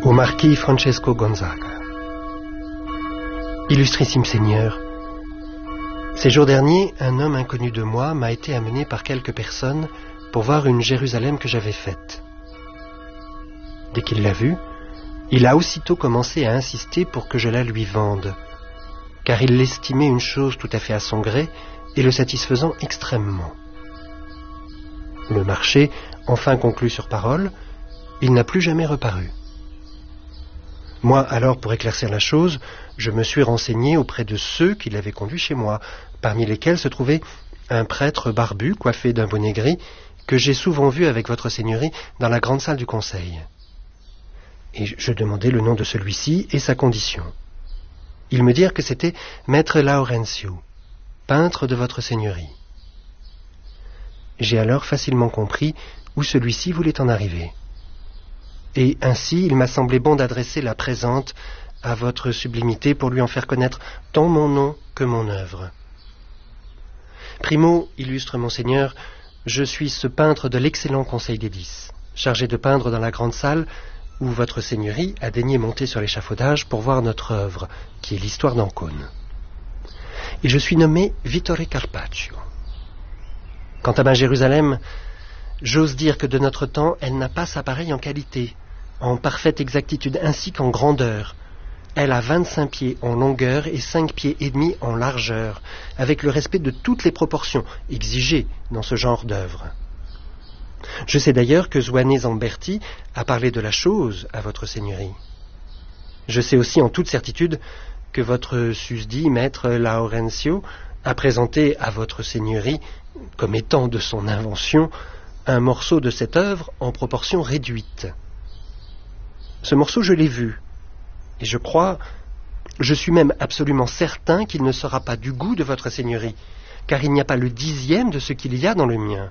Au marquis Francesco Gonzaga. Illustrissime Seigneur, ces jours derniers, un homme inconnu de moi m'a été amené par quelques personnes pour voir une Jérusalem que j'avais faite. Dès qu'il l'a vue, il a aussitôt commencé à insister pour que je la lui vende, car il l'estimait une chose tout à fait à son gré et le satisfaisant extrêmement. Le marché, enfin conclu sur parole, il n'a plus jamais reparu. Moi, alors, pour éclaircir la chose, je me suis renseigné auprès de ceux qui l'avaient conduit chez moi, parmi lesquels se trouvait un prêtre barbu, coiffé d'un bonnet gris, que j'ai souvent vu avec votre seigneurie dans la grande salle du conseil. Et je demandai le nom de celui-ci et sa condition. Ils me dirent que c'était Maître Laurencio, peintre de votre seigneurie. J'ai alors facilement compris où celui-ci voulait en arriver. Et ainsi, il m'a semblé bon d'adresser la présente à votre sublimité pour lui en faire connaître tant mon nom que mon œuvre. Primo, illustre monseigneur, je suis ce peintre de l'excellent Conseil des 10, chargé de peindre dans la grande salle où votre seigneurie a daigné monter sur l'échafaudage pour voir notre œuvre, qui est l'histoire d'Ancône. Et je suis nommé Vittore Carpaccio. Quant à ma Jérusalem, j'ose dire que de notre temps, elle n'a pas sa pareille en qualité, en parfaite exactitude ainsi qu'en grandeur. Elle a 25 pieds en longueur et 5 pieds et demi en largeur, avec le respect de toutes les proportions exigées dans ce genre d'œuvre. Je sais d'ailleurs que Zuane Zamberti a parlé de la chose à votre seigneurie. Je sais aussi en toute certitude que votre susdit maître Laurencio a présenté à votre seigneurie, comme étant de son invention, un morceau de cette œuvre en proportion réduite. Ce morceau, je l'ai vu, et je suis même absolument certain qu'il ne sera pas du goût de votre seigneurie, car il n'y a pas le 10e de ce qu'il y a dans le mien.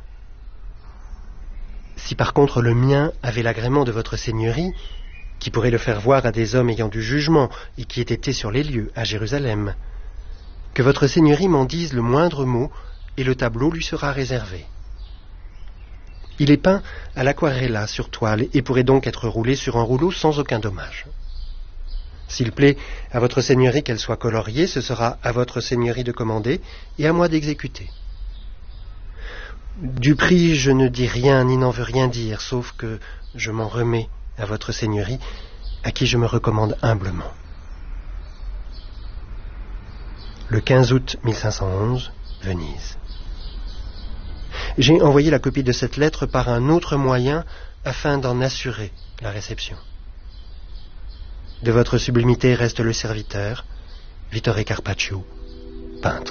Si par contre le mien avait l'agrément de votre seigneurie, qui pourrait le faire voir à des hommes ayant du jugement et qui aient été sur les lieux à Jérusalem, que votre seigneurie m'en dise le moindre mot et le tableau lui sera réservé. Il est peint à l'aquarella sur toile et pourrait donc être roulé sur un rouleau sans aucun dommage. S'il plaît à votre seigneurie qu'elle soit coloriée, ce sera à votre seigneurie de commander et à moi d'exécuter. Du prix, je ne dis rien ni n'en veux rien dire, sauf que je m'en remets à votre seigneurie, à qui je me recommande humblement. Le 15 août 1511, Venise. J'ai envoyé la copie de cette lettre par un autre moyen afin d'en assurer la réception. De votre sublimité reste le serviteur, Vittore Carpaccio, peintre.